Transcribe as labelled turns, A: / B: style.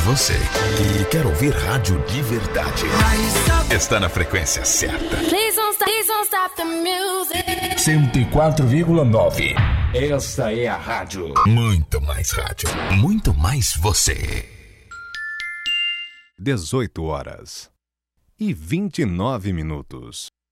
A: Você que quer ouvir rádio de verdade está na frequência certa. 104,9. Esta é a rádio. Muito mais rádio. Muito mais você.
B: 18 horas e 29 minutos.